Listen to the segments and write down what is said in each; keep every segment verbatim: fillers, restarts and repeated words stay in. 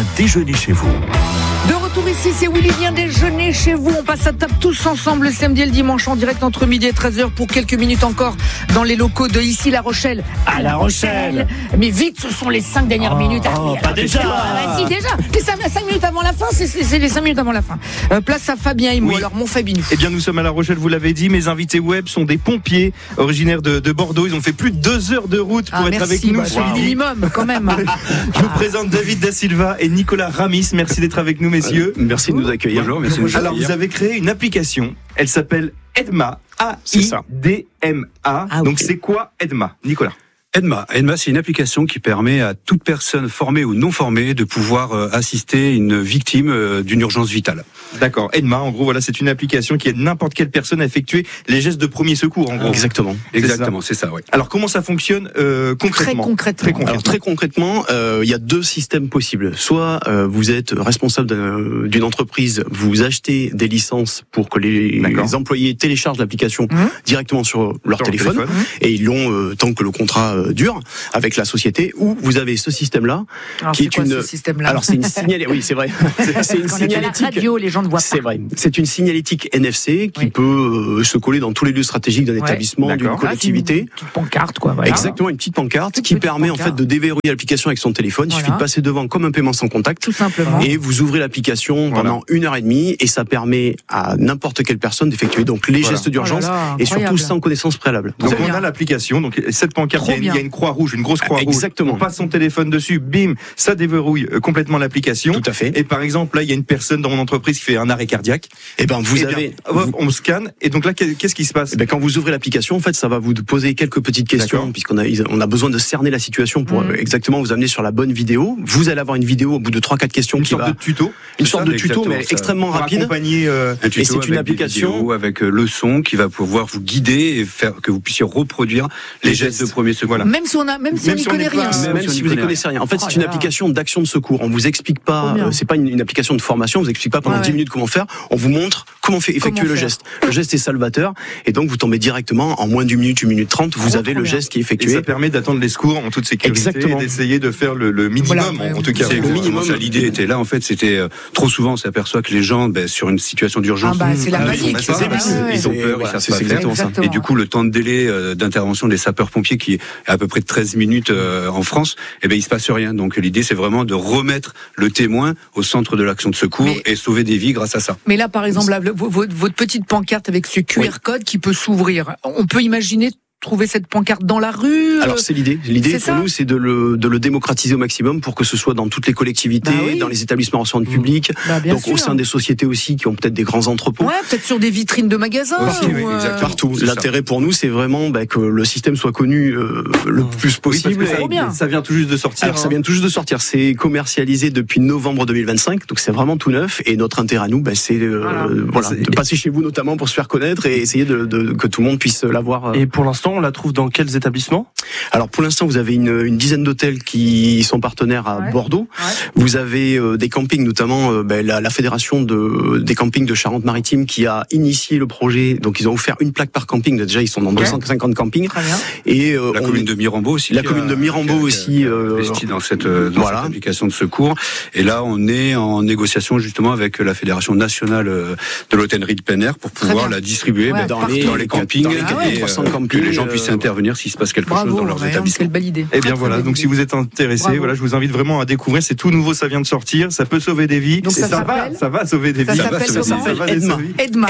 déjeuner chez vous. De retour ici, c'est Willy vient déjeuner chez vous. On passe à table tous ensemble le samedi et le dimanche en direct entre midi et treize heures pour quelques minutes encore dans les locaux de ici La Rochelle à La Rochelle. Mais vite, ce sont les cinq dernières oh, minutes. Oh, ah, pas déjà. Ah, si, déjà. Les cinq, cinq minutes avant la fin, c'est, c'est, c'est les cinq minutes avant la fin. Euh, place à Fabien Imou. Oui. Alors, mon Fabinou. Eh bien, nous sommes à La Rochelle, vous l'avez dit. Mes invités web sont des pompiers originaires de, de Bordeaux. Ils ont fait plus de deux heures de route pour ah, être merci, avec nous. Bah, c'est wow. le minimum, quand même. Je vous présente David Da Silva et Nicolas Ramis. Merci d'être avec nous, messieurs. Euh, merci de nous accueillir. Bonjour, merci de nous accueillir. Alors, vous avez créé une application. Elle s'appelle Edma. A I D M A. Ah, okay. Donc, c'est quoi Edma, Nicolas? Edma. Edma, c'est une application qui permet à toute personne formée ou non formée de pouvoir euh, assister une victime euh, d'une urgence vitale. D'accord. Edma, en gros, voilà, c'est une application qui aide n'importe quelle personne à effectuer les gestes de premier secours, en gros. Exactement. C'est Exactement, ça. c'est ça, oui. Alors, comment ça fonctionne euh, concrètement? Très concrètement. Très concrètement. Alors, très concrètement, euh, il y a deux systèmes possibles. Soit euh, vous êtes responsable d'un, d'une entreprise, vous achetez des licences pour que les, les employés téléchargent l'application mmh. directement sur leur sur téléphone, téléphone, et ils l'ont euh, tant que le contrat euh, dure avec la société. Ou vous avez ce système-là, alors, qui c'est est quoi, une. Ce système-là alors c'est une signalétique. Oui, c'est vrai. C'est, c'est une signalétique. La radio, les gens ne voient pas. C'est vrai. C'est une signalétique N F C qui oui. peut euh, se coller dans tous les lieux stratégiques d'un ouais. établissement, D'accord. d'une collectivité. Ah, une petite pancarte, quoi. Voilà. Exactement, une petite pancarte une qui petite permet pancarte. en fait de déverrouiller l'application avec son téléphone. Voilà. Il suffit de passer devant comme un paiement sans contact. Tout simplement. Et vous ouvrez l'application voilà. pendant une heure et demie et ça permet à n'importe quelle personne d'effectuer donc les voilà. gestes d'urgence oh là là, et surtout sans connaissance préalable. Donc on a l'application, donc cette pancarte, il y, y a une croix rouge, une grosse croix rouge. Exactement. On passe son téléphone dessus, bim, ça déverrouille complètement l'application. Tout à fait. Et par exemple, là, il y a une personne dans mon entreprise qui fait un arrêt cardiaque. Et ben vous et avez, bien, vous... on scanne et donc là, qu'est-ce qui se passe? Et ben quand vous ouvrez l'application, en fait, ça va vous poser quelques petites questions D'accord. puisqu'on a on a besoin de cerner la situation pour mmh. exactement vous amener sur la bonne vidéo. Vous allez avoir une vidéo au bout de trois quatre questions une qui sorte va de tuto, une sorte de tuto mais ça, extrêmement rapide. Accompagner euh... un tuto et c'est une application avec le son qui va pouvoir vous guider et faire que vous puissiez reproduire les, les gestes de premier secours. Voilà. Même si on a, même si même on n'y connaît rien. Même, même si vous n'y connaissez rien. En fait, oh c'est une application d'action de secours. On vous explique pas, euh, c'est pas une, une application de formation. On vous explique pas pendant ouais, dix ouais. minutes comment faire. On vous montre comment fait, effectuer comment le faire. geste. Le geste est salvateur et donc vous tombez directement en moins d'une minute, une minute trente. Vous oh, avez le bien. geste qui est effectué. Et ça permet d'attendre les secours en toute sécurité. Exactement. Et d'essayer de faire le, le minimum voilà, en tout cas. C'est le minimum. Ça, l'idée était là. En fait, c'était euh, trop souvent on s'aperçoit que les gens, ben, sur une situation d'urgence, ah bah, c'est la panique. Ils ont peur, ils savent pas faire. Et du coup, le temps de délai euh, d'intervention des sapeurs-pompiers qui est à peu près de treize minutes euh, en France, eh ben il se passe rien. Donc l'idée c'est vraiment de remettre le témoin au centre de l'action de secours mais, et sauver des vies grâce à ça. Mais là par exemple, là, votre, votre petite pancarte avec ce Q R oui. code qui peut s'ouvrir, on peut imaginer trouver cette pancarte dans la rue. Alors c'est l'idée. L'idée c'est pour ça nous, c'est de le, de le démocratiser au maximum pour que ce soit dans toutes les collectivités, bah oui. dans les établissements en centre public, bah, donc sûr. au sein des sociétés aussi qui ont peut-être des grands entrepôts. Ouais, peut-être sur des vitrines de magasins. Partout, ou euh... exact, partout. L'intérêt pour nous, c'est vraiment bah, que le système soit connu euh, le mmh. plus possible. Oui, ça, bien. ça vient tout juste de sortir. Alors, hein. Ça vient tout juste de sortir. C'est commercialisé depuis novembre deux mille vingt-cinq, donc c'est vraiment tout neuf. Et notre intérêt à nous, bah, c'est, euh, voilà. Voilà, c'est de passer chez vous notamment pour se faire connaître et essayer de, de, que tout le monde puisse l'avoir. Euh... Et pour l'instant, on la trouve dans quels établissements? Alors pour l'instant, vous avez une, une dizaine d'hôtels qui sont partenaires à ouais. Bordeaux. Ouais. Vous avez euh, des campings, notamment euh, ben, la, la fédération de, des campings de Charente-Maritime qui a initié le projet. Donc ils ont offert une plaque par camping. Déjà, ils sont dans okay. deux cent cinquante campings. Très bien. Et euh, la on, commune de Mirambeau aussi. La commune de Mirambeau a, aussi. Euh, investi dans cette, dans voilà. cette application de secours. Et là, on est en négociation justement avec la fédération nationale de l'hôtellerie de plein air pour pouvoir la distribuer ouais, ben, dans, les, dans les campings dans les, et trois cents campings, que les gens puissent intervenir s'il se passe quelque Bravo, chose dans leurs ouais, établissements. Quelle belle idée. Eh bien voilà, donc si vous êtes intéressé, voilà, je vous invite vraiment à découvrir. C'est tout nouveau, ça vient de sortir, ça peut sauver des vies. Donc ça, ça va, ça va sauver des vies. Ça s'appelle Edma. Edma.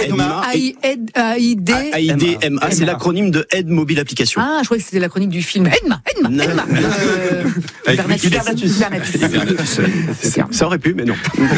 A I D M A. C'est l'acronyme de Aide Mobile Application. Ah, je croyais que c'était l'acronyme du film. Edma. Edma. Edma. Hibernatus. Ça aurait pu, mais non.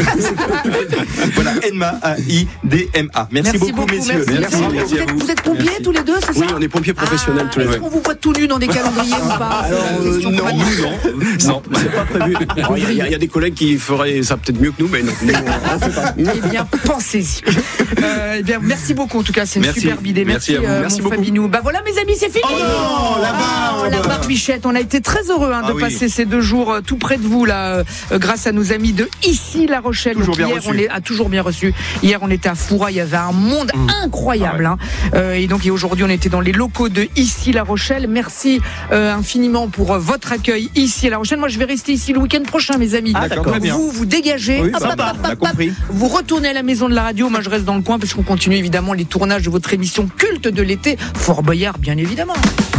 Voilà, Edma, A I D M A. Merci beaucoup, messieurs. Vous êtes pompiers tous les deux, c'est ça? Oui, on est pompiers professionnels tous les deux. Est-ce qu'on vous voit tout nus dans des calendriers ou pas? Alors, euh, non, non, non, c'est pas prévu. Il y, y a des collègues qui feraient ça peut-être mieux que nous, mais non. non on fait pas. Eh bien, pensez-y. Euh, eh bien, merci beaucoup en tout cas, c'est une merci. superbe idée. Merci, merci, euh, merci mon beaucoup. Fabinou. Bah voilà, mes amis, c'est fini. Oh non, la barbe, oh, la barbichette. On a été très heureux hein, de ah, passer oui. ces deux jours euh, tout près de vous là, euh, grâce à nos amis de ici La Rochelle. Toujours donc, bien hier, reçu. on les a toujours bien reçus. Hier, on était à Foura, il y avait un monde mmh. incroyable. Ah ouais. hein. euh, et donc, et aujourd'hui, on était dans les locaux de Ici La Rochelle. Merci euh, infiniment pour euh, votre accueil ici à La Rochelle. Moi, je vais rester ici le week-end prochain, mes amis. Ah, d'accord, très bien. Vous, vous dégagez. Oui, hop, ça hop, va, hop, on a hop, compris. vous retournez à la maison de la radio. Moi, je reste dans le coin parce qu'on continue évidemment les tournages de votre émission culte de l'été, Fort Boyard, bien évidemment.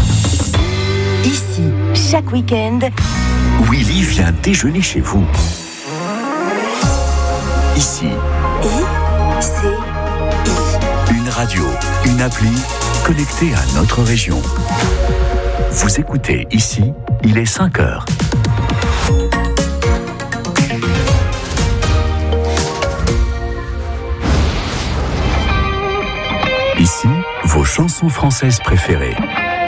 Ici, chaque week-end, Willy vient déjeuner chez vous. Ici. I, C, I. Une radio, une appli connectée à notre région. Vous écoutez Ici, il est cinq heures. Ici, vos chansons françaises préférées.